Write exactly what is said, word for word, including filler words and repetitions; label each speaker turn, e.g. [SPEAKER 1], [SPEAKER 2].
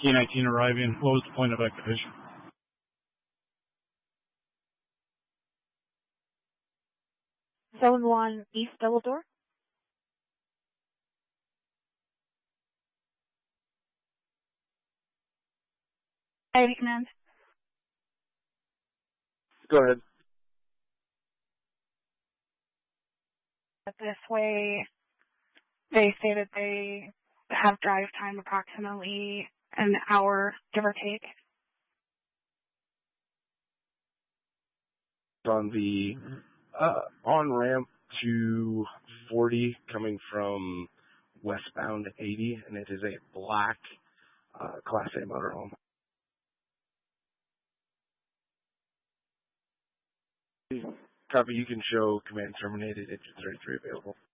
[SPEAKER 1] T nineteen arriving. What was the point of activation?
[SPEAKER 2] Zone one, East Double Door. Ivy Command.
[SPEAKER 3] Go ahead.
[SPEAKER 2] This way, they say that they have drive time approximately an hour, give or take.
[SPEAKER 3] On the uh, on-ramp to forty coming from westbound eighty, and it is a black uh, Class A motorhome. Copy, you can show command terminated, engine thirty-three available.